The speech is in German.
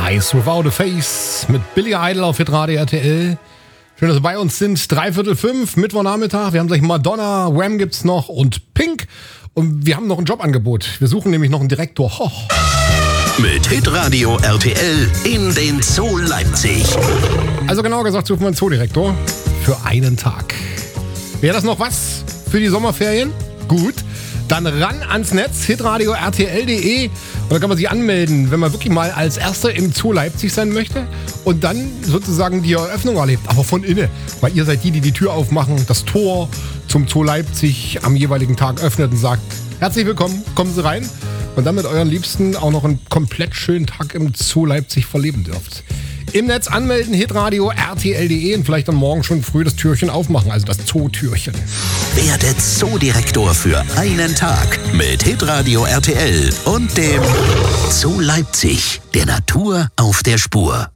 Eyes Without a Face mit Billy Idol auf Hitradio RTL. Schön, dass Sie bei uns sind. 4:45, Mittwochnachmittag. Wir haben gleich Madonna, Wham gibt's noch und Pink. Und wir haben noch ein Jobangebot. Wir suchen nämlich noch einen Direktor. Mit Hitradio RTL in den Zoo Leipzig. Also genauer gesagt suchen wir einen Zoodirektor für einen Tag. Wäre das noch was für die Sommerferien? Gut. Dann ran ans Netz, hitradio rtl.de, und da kann man sich anmelden, wenn man wirklich mal als Erster im Zoo Leipzig sein möchte und dann sozusagen die Eröffnung erlebt, aber von innen, weil ihr seid die Tür aufmachen, das Tor zum Zoo Leipzig am jeweiligen Tag öffnet und sagt, herzlich willkommen, kommen Sie rein und dann mit euren Liebsten auch noch einen komplett schönen Tag im Zoo Leipzig verleben dürft. Im Netz anmelden, hitradio rtl.de, und vielleicht dann morgen schon früh das Türchen aufmachen, also das Zootürchen. Werde Zoodirektor für einen Tag mit Hitradio RTL und dem Zoo Leipzig, der Natur auf der Spur.